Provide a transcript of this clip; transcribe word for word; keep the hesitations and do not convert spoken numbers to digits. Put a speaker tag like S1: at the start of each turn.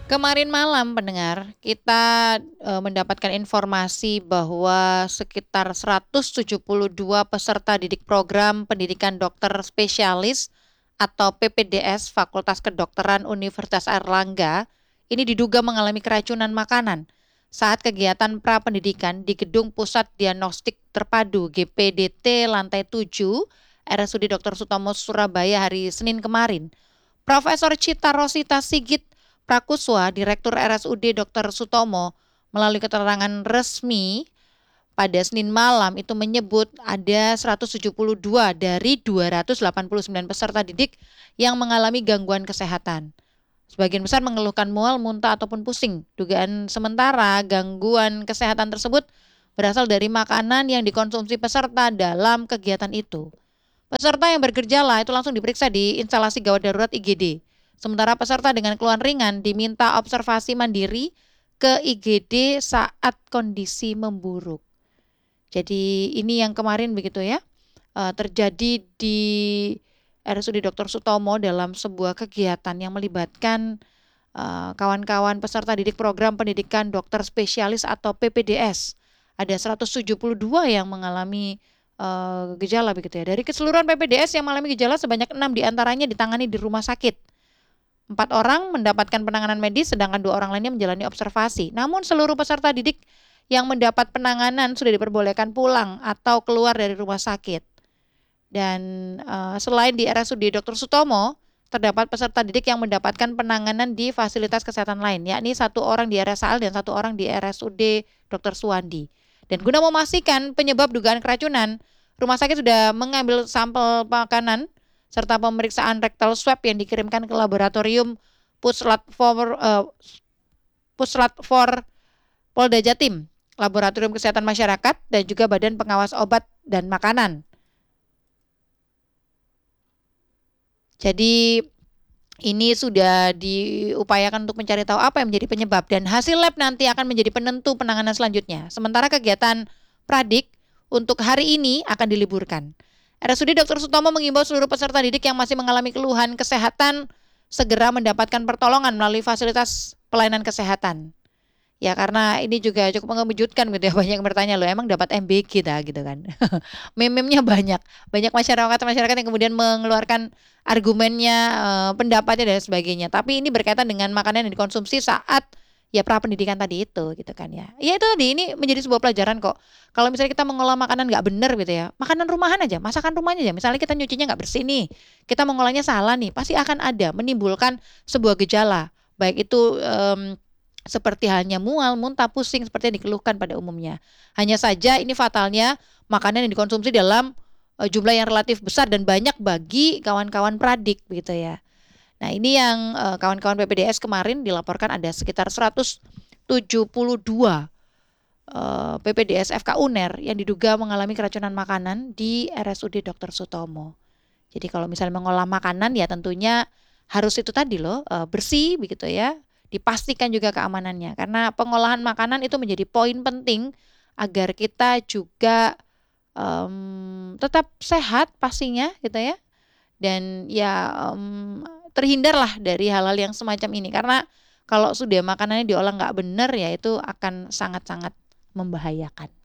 S1: Kemarin malam pendengar, kita, eee, mendapatkan informasi bahwa sekitar seratus tujuh puluh dua peserta didik program pendidikan dokter spesialis atau P P D S Fakultas Kedokteran Universitas Airlangga, ini diduga mengalami keracunan makanan saat kegiatan prapendidikan di Gedung Pusat Diagnostik Terpadu G P D T lantai tujuh R S U D Dokter Sutomo Surabaya hari Senin kemarin. Profesor Cita Rosita Sigit Prakuswa, Direktur R S U D Dokter Sutomo, melalui keterangan resmi pada Senin malam itu menyebut ada seratus tujuh puluh dua dari dua ratus delapan puluh sembilan peserta didik yang mengalami gangguan kesehatan. Sebagian besar mengeluhkan mual, muntah ataupun pusing. Dugaan sementara gangguan kesehatan tersebut berasal dari makanan yang dikonsumsi peserta dalam kegiatan itu. Peserta yang bergejala itu langsung diperiksa di instalasi gawat darurat I G D. Sementara peserta dengan keluhan ringan diminta observasi mandiri ke I G D saat kondisi memburuk. Jadi ini yang kemarin begitu ya, eh, terjadi di R S U D Dokter Sutomo dalam sebuah kegiatan yang melibatkan eh, kawan-kawan peserta didik program pendidikan dokter spesialis atau P P D S. Ada seratus tujuh puluh dua yang mengalami uh, gejala begitu ya. Dari keseluruhan P P D S yang mengalami gejala sebanyak enam diantaranya ditangani di rumah sakit. Empat orang mendapatkan penanganan medis, sedangkan dua orang lainnya menjalani observasi. Namun seluruh peserta didik yang mendapat penanganan sudah diperbolehkan pulang atau keluar dari rumah sakit. Dan uh, selain di R S U D Dokter Sutomo, terdapat peserta didik yang mendapatkan penanganan di fasilitas kesehatan lain, yakni satu orang di R S A L dan satu orang di R S U D Dokter Suwandi. Dan guna memastikan penyebab dugaan keracunan, rumah sakit sudah mengambil sampel makanan serta pemeriksaan rektal swab yang dikirimkan ke laboratorium Puslat for uh, Puslat for Polda Jatim, Laboratorium Kesehatan Masyarakat dan juga Badan Pengawas Obat dan Makanan. Jadi ini sudah diupayakan untuk mencari tahu apa yang menjadi penyebab dan hasil lab nanti akan menjadi penentu penanganan selanjutnya. Sementara kegiatan pradik untuk hari ini akan diliburkan. R S U D Dokter Sutomo mengimbau seluruh peserta didik yang masih mengalami keluhan kesehatan segera mendapatkan pertolongan melalui fasilitas pelayanan kesehatan. Ya karena ini juga cukup mengejutkan gitu ya, banyak yang bertanya loh emang dapat M B G dah gitu kan. Meme-nya banyak, banyak masyarakat-masyarakat yang kemudian mengeluarkan argumennya, eh, pendapatnya dan sebagainya. Tapi ini berkaitan dengan makanan yang dikonsumsi saat ya pra pendidikan tadi itu gitu kan ya. Ya itu tadi ini menjadi sebuah pelajaran kok. Kalau misalnya kita mengolah makanan nggak benar gitu ya, makanan rumahan aja, masakan rumahnya aja. Misalnya kita nyucinya nggak bersih nih, kita mengolahnya salah nih, pasti akan ada menimbulkan sebuah gejala. Baik itu em, seperti halnya mual, muntah, pusing seperti yang dikeluhkan pada umumnya. Hanya saja ini fatalnya makanan yang dikonsumsi dalam uh, jumlah yang relatif besar dan banyak bagi kawan-kawan pradik begitu ya. Nah, ini yang uh, kawan-kawan P P D S kemarin dilaporkan ada sekitar seratus tujuh puluh dua uh, P P D S F K U N E R yang diduga mengalami keracunan makanan di R S U D Dokter Sutomo. Jadi kalau misalnya mengolah makanan ya tentunya harus itu tadi loh, uh, bersih begitu ya, dipastikan juga keamanannya. Karena pengolahan makanan itu menjadi poin penting agar kita juga um, tetap sehat pastinya gitu ya. Dan ya um, terhindarlah dari hal-hal yang semacam ini. Karena kalau sudah makanannya diolah nggak benar ya itu akan sangat-sangat membahayakan.